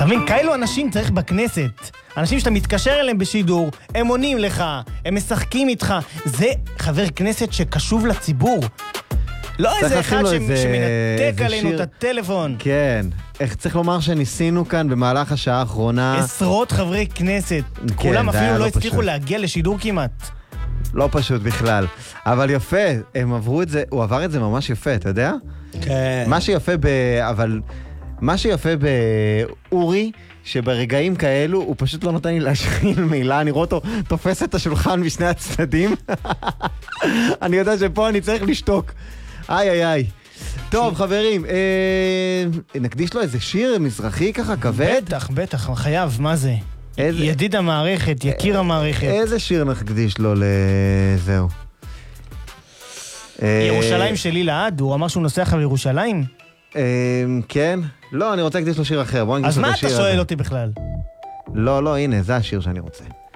אתה מבין, כאלו אנשים צריך בכנסת. אנשים שאתה מתקשר אליהם בשידור, הם עונים לך, הם משחקים איתך. זה חבר כנסת שקשוב לציבור. לא איזה אחד שמנתק עלינו את הטלפון. כן. איך צריך לומר שניסינו כאן במהלך השעה האחרונה? עשרות חברי כנסת. כולם אפילו לא הצליחו להגיע לשידור כמעט. לא פשוט בכלל. אבל יפה, הם עברו את זה, הוא עבר את זה ממש יפה, אתה יודע? כן. מה שיפה באורי, שברגעים כאלו הוא פשוט לא נותן לי להשחיל מילה, אני רואה אותו תופס את השולחן משני הצדדים. אני יודע שפה אני צריך לשתוק. איי. טוב, חברים, נקדיש לו איזה שיר מזרחי ככה, כבד? בטח, חייב, מה זה? ידיד המערכת, יקיר המערכת. איזה שיר נקדיש לו לזהו? ירושלים שלי לעד, הוא אמר שהוא נוסע לך לירושלים? כן. לא, אני רוצה להקדיש לו שיר אחר. אז מה אתה שואל אותי בכלל? לא, הנה, זה השיר שאני רוצה.